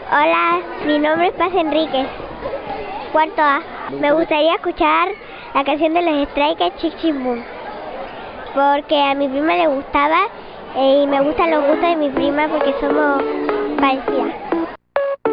Hola, mi nombre es Paz Enríquez, cuarto A. Me gustaría escuchar la canción de los Stray Kids, Chick Chick Boom, porque a mi prima le gustaba y me gustan los gustos de mi prima porque somos parecidas.